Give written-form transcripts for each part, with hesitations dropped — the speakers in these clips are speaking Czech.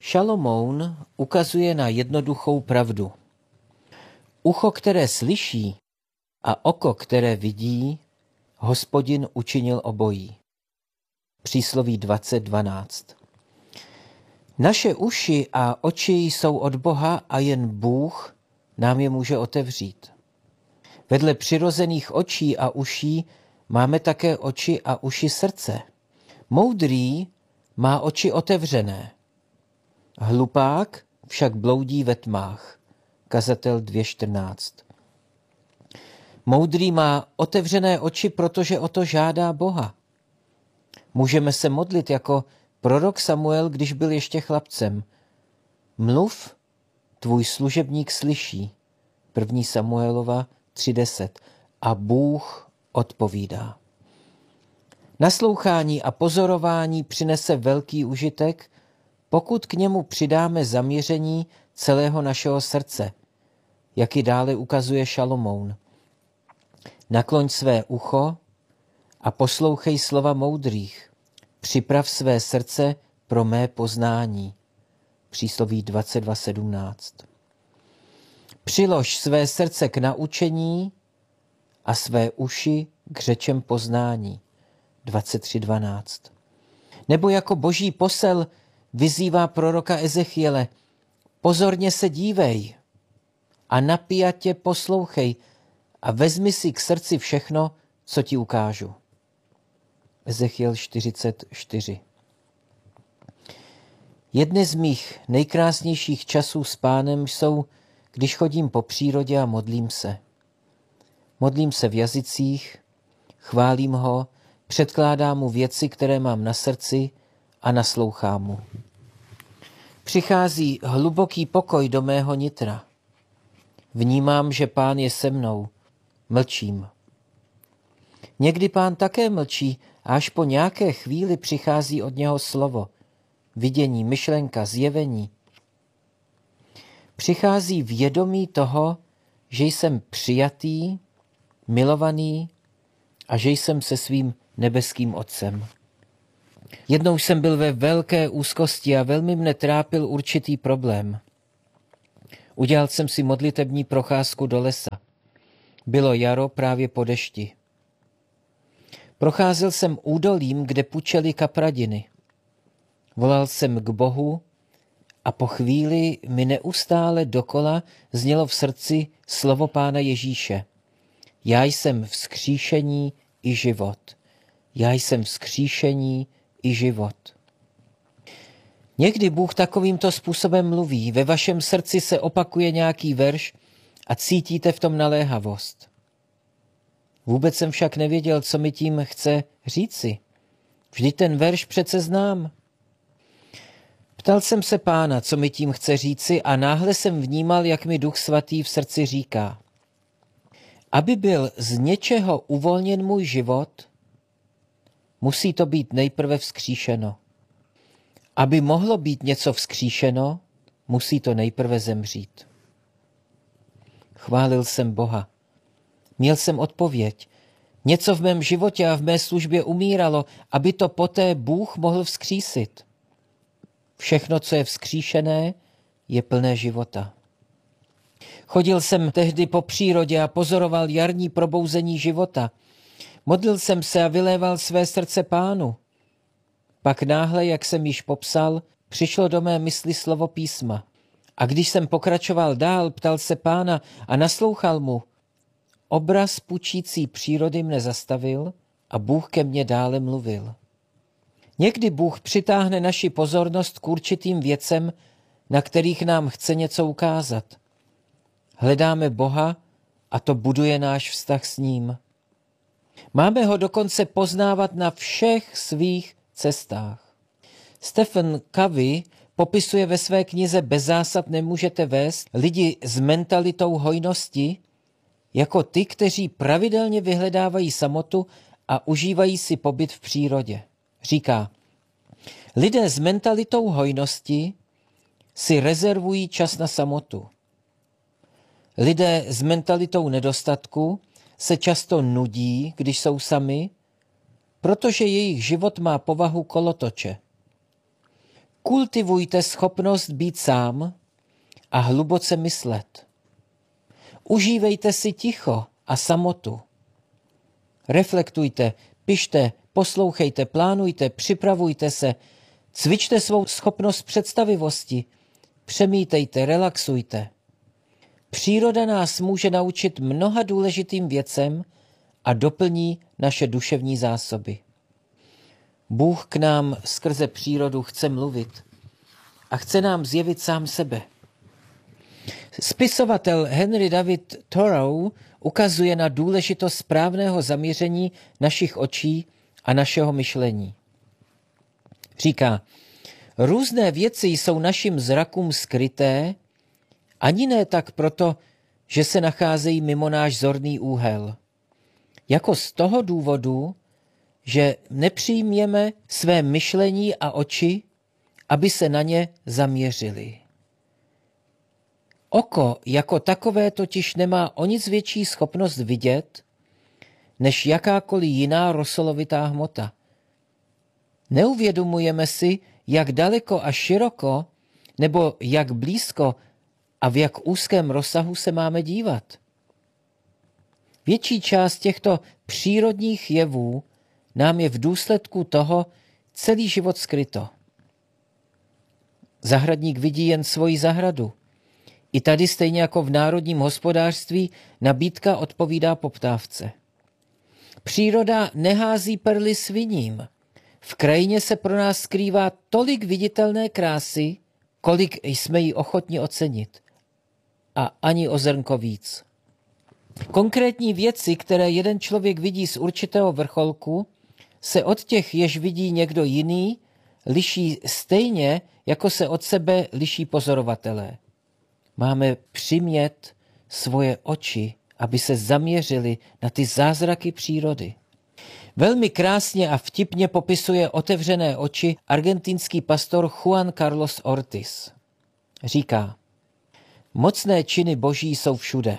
Šalomoun ukazuje na jednoduchou pravdu. Ucho, které slyší, a oko, které vidí, Hospodin učinil obojí. Přísloví 20:12. Naše uši a oči jsou od Boha a jen Bůh nám je může otevřít. Vedle přirozených očí a uší máme také oči a uši srdce. Moudrý má oči otevřené. Hlupák však bloudí ve tmách. Kazatel 2.14. Moudrý má otevřené oči, protože o to žádá Boha. Můžeme se modlit jako prorok Samuel, když byl ještě chlapcem. Mluv, tvůj služebník slyší. 1. Samuelova 3.10. A Bůh odpovídá. Naslouchání a pozorování přinese velký užitek, pokud k němu přidáme zaměření celého našeho srdce, jak i dále ukazuje Šalomoun. Nakloň své ucho a poslouchej slova moudrých. Připrav své srdce pro mé poznání. Přísloví 22.17. Přilož své srdce k naučení a své uši k řečem poznání. 23.12. Nebo jako boží posel vyzývá proroka Ezechiele: pozorně se dívej a napjatě poslouchej a vezmi si k srdci všechno, co ti ukážu. Ezechiel 44. Jedny z mých nejkrásnějších časů s Pánem jsou, když chodím po přírodě a modlím se. Modlím se v jazycích, chválím ho, předkládám mu věci, které mám na srdci a naslouchám mu. Přichází hluboký pokoj do mého nitra. Vnímám, že Pán je se mnou. Mlčím. Někdy Pán také mlčí a až po nějaké chvíli přichází od něho slovo, vidění, myšlenka, zjevení. Přichází vědomí toho, že jsem přijatý, milovaný a že jsem se svým nebeským Otcem. Jednou jsem byl ve velké úzkosti a velmi mne trápil určitý problém. Udělal jsem si modlitební procházku do lesa. Bylo jaro právě po dešti. Procházel jsem údolím, kde pučely kapradiny. Volal jsem k Bohu a po chvíli mi neustále dokola znělo v srdci slovo Pána Ježíše. Já jsem vzkříšení i život. Já jsem vzkříšení i život. Někdy Bůh takovýmto způsobem mluví. Ve vašem srdci se opakuje nějaký verš a cítíte v tom naléhavost. Vůbec jsem však nevěděl, co mi tím chce říci. Vždyť ten verš přece znám. Ptal jsem se Pána, co mi tím chce říci, a náhle jsem vnímal, jak mi Duch Svatý v srdci říká. Aby byl z něčeho uvolněn můj život, musí to být nejprve vzkříšeno. Aby mohlo být něco vzkříšeno, musí to nejprve zemřít. Chválil jsem Boha. Měl jsem odpověď. Něco v mém životě a v mé službě umíralo, aby to poté Bůh mohl vzkřísit. Všechno, co je vzkříšené, je plné života. Chodil jsem tehdy po přírodě a pozoroval jarní probouzení života. Modlil jsem se a vyléval své srdce Pánu. Pak náhle, jak jsem již popsal, přišlo do mé mysli slovo písma. A když jsem pokračoval dál, ptal se Pána a naslouchal mu, obraz pučící přírody mne zastavil a Bůh ke mně dále mluvil. Někdy Bůh přitáhne naši pozornost k určitým věcem, na kterých nám chce něco ukázat. Hledáme Boha a to buduje náš vztah s ním. Máme ho dokonce poznávat na všech svých cestách. Stephen Covey popisuje ve své knize Bez zásad nemůžete vést lidi s mentalitou hojnosti jako ty, kteří pravidelně vyhledávají samotu a užívají si pobyt v přírodě. Říká, lidé s mentalitou hojnosti si rezervují čas na samotu. Lidé s mentalitou nedostatku se často nudí, když jsou sami, protože jejich život má povahu kolotoče. Kultivujte schopnost být sám a hluboce myslet. Užívejte si ticho a samotu. Reflektujte, pište, poslouchejte, plánujte, připravujte se, cvičte svou schopnost představivosti, přemítejte, relaxujte. Příroda nás může naučit mnoha důležitým věcem a doplní naše duševní zásoby. Bůh k nám skrze přírodu chce mluvit a chce nám zjevit sám sebe. Spisovatel Henry David Thoreau ukazuje na důležitost správného zaměření našich očí a našeho myšlení. Říká, různé věci jsou našim zrakům skryté, ani ne tak proto, že se nacházejí mimo náš zorný úhel. Jako z toho důvodu, že nepřijměme své myšlení a oči, aby se na ně zaměřili. Oko jako takové totiž nemá o nic větší schopnost vidět, než jakákoliv jiná rosolovitá hmota. Neuvědomujeme si, jak daleko a široko, nebo jak blízko a v jak úzkém rozsahu se máme dívat. Větší část těchto přírodních jevů nám je v důsledku toho celý život skryto. Zahradník vidí jen svoji zahradu. I tady stejně jako v národním hospodářství nabídka odpovídá poptávce. Příroda nehází perly sviním. V krajině se pro nás skrývá tolik viditelné krásy, kolik jsme ji ochotni ocenit. A ani o zrnko víc. Konkrétní věci, které jeden člověk vidí z určitého vrcholku, se od těch, jež vidí někdo jiný, liší stejně, jako se od sebe liší pozorovatelé. Máme přimět svoje oči, aby se zaměřili na ty zázraky přírody. Velmi krásně a vtipně popisuje otevřené oči argentinský pastor Juan Carlos Ortiz. Říká, mocné činy Boží jsou všude.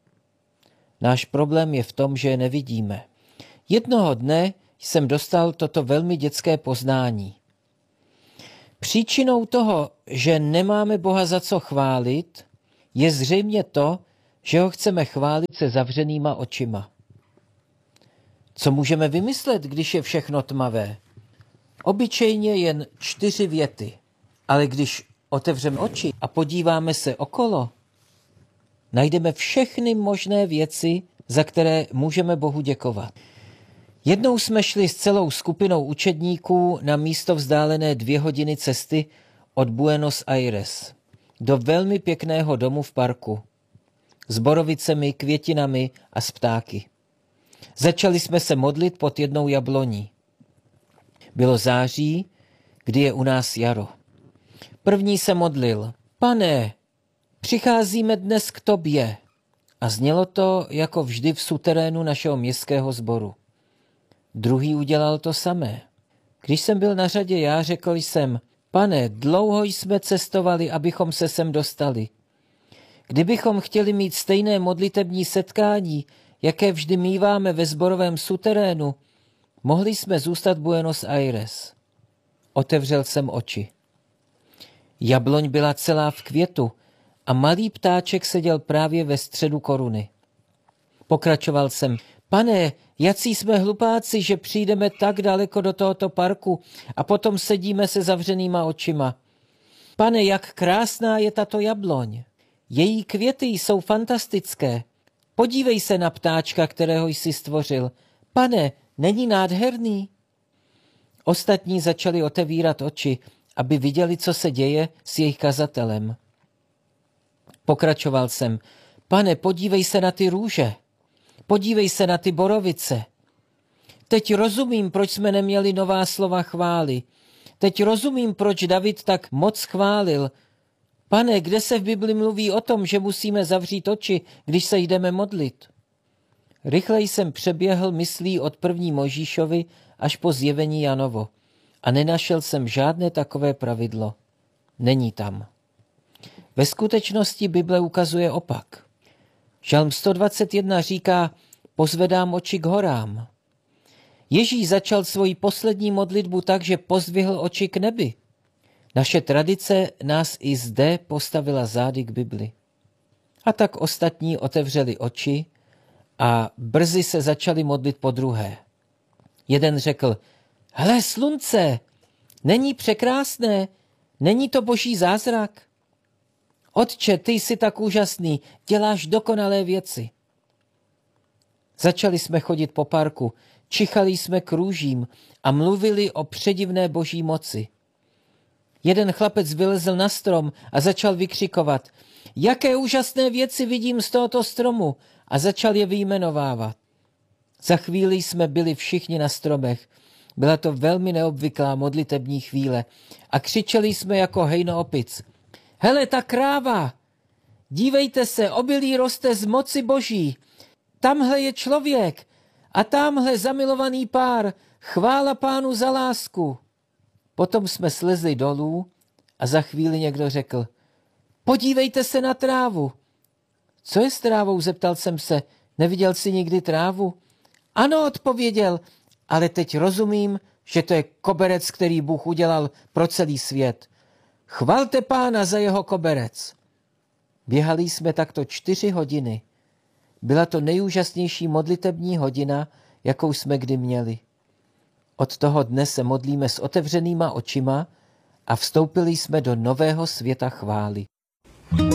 Náš problém je v tom, že je nevidíme. Jednoho dne jsem dostal toto velmi dětské poznání. Příčinou toho, že nemáme Boha za co chválit, je zřejmě to, že ho chceme chválit se zavřenýma očima. Co můžeme vymyslet, když je všechno tmavé? Obyčejně jen 4 věty, ale když otevřeme oči a podíváme se okolo, najdeme všechny možné věci, za které můžeme Bohu děkovat. Jednou jsme šli s celou skupinou učedníků na místo vzdálené 2 hodiny cesty od Buenos Aires do velmi pěkného domu v parku s borovicemi, květinami a s ptáky. Začali jsme se modlit pod jednou jabloní. Bylo září, kdy je u nás jaro. První se modlil, Pane, přicházíme dnes k tobě. A znělo to jako vždy v suterénu našeho městského sboru. Druhý udělal to samé. Když jsem byl na řadě já, řekl jsem, Pane, dlouho jsme cestovali, abychom se sem dostali. Kdybychom chtěli mít stejné modlitební setkání, jaké vždy míváme ve sborovém suterénu, mohli jsme zůstat v Buenos Aires. Otevřel jsem oči. Jabloň byla celá v květu a malý ptáček seděl právě ve středu koruny. Pokračoval jsem, Pane, jací jsme hlupáci, že přijdeme tak daleko do tohoto parku a potom sedíme se zavřenýma očima. Pane, jak krásná je tato jabloň. Její květy jsou fantastické. Podívej se na ptáčka, kterého jsi stvořil. Pane, není nádherný? Ostatní začali otevírat oči, aby viděli, co se děje s jejich kazatelem. Pokračoval jsem. Pane, podívej se na ty růže. Podívej se na ty borovice. Teď rozumím, proč jsme neměli nová slova chvály. Teď rozumím, proč David tak moc chválil. Pane, kde se v Bibli mluví o tom, že musíme zavřít oči, když se jdeme modlit? Rychleji jsem přeběhl myslí od 1. Mojžíšovi až po zjevení Janovo a nenašel jsem žádné takové pravidlo. Není tam. Ve skutečnosti Bible ukazuje opak. Žalm 121 říká, pozvedám oči k horám. Ježíš začal svoji poslední modlitbu tak, že pozdvihl oči k nebi. Naše tradice nás i zde postavila zády k Bibli. A tak ostatní otevřeli oči a brzy se začali modlit podruhé. Jeden řekl, hele, slunce, není překrásné, není to boží zázrak? Otče, ty jsi tak úžasný, děláš dokonalé věci. Začali jsme chodit po parku, čichali jsme k růžím a mluvili o předivné boží moci. Jeden chlapec vylezl na strom a začal vykřikovat, jaké úžasné věci vidím z tohoto stromu, a začal je vyjmenovávat. Za chvíli jsme byli všichni na stromech. Byla to velmi neobvyklá modlitební chvíle a křičeli jsme jako hejno opic. Hele, ta kráva! Dívejte se, obilí roste z moci boží. Tamhle je člověk a tamhle zamilovaný pár. Chvála Pánu za lásku. Potom jsme slezli dolů a za chvíli někdo řekl, podívejte se na trávu. Co je s trávou, zeptal jsem se, neviděl jsi nikdy trávu? Ano, odpověděl, ale teď rozumím, že to je koberec, který Bůh udělal pro celý svět. Chvalte Pána za jeho koberec. Běhali jsme takto 4 hodiny. Byla to nejúžasnější modlitební hodina, jakou jsme kdy měli. Od toho dne se modlíme s otevřenýma očima a vstoupili jsme do nového světa chvály.